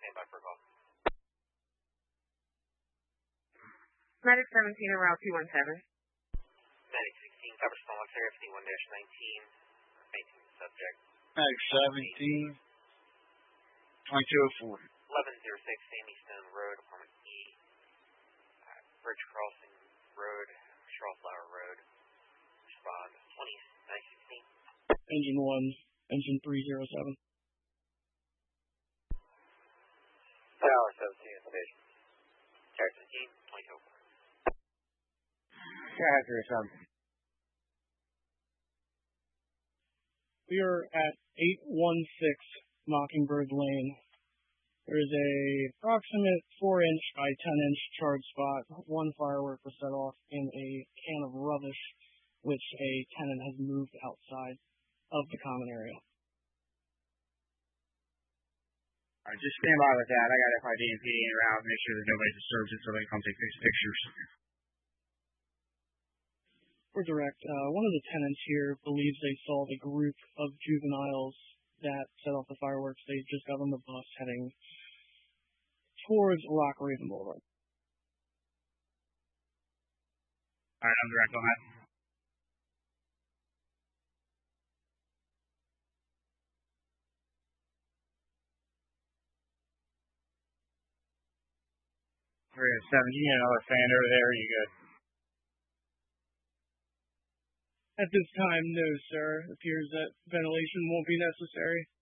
stand by for a call. Medic 17 en route 217. Medic 16, cover small box area 51-19. Maintenance subject. Medic 17, 2204. 1106 Sandy Stone Road, apartment E. Bridge crossing road, Strawflower Road. Respond 20, 916. Engine 1, engine 307. Tower 17 station. Tower 17, 2004. Character 7. We are at 816 Mockingbird Lane. There is a approximate 4-inch by 10-inch charge spot. One firework was set off in a can of rubbish, which a tenant has moved outside of the common area. All right, just stand by with that. I got FID and PD in route. Make sure that nobody disturbs it so they can come take pictures. We're direct. One of the tenants here believes they saw the group of juveniles that set off the fireworks. They just got on the bus heading towards Rock Raven Boulevard. All right, I'm direct on that. We're at 17, another fan over there. You good? At this time, no, sir. It appears that ventilation won't be necessary.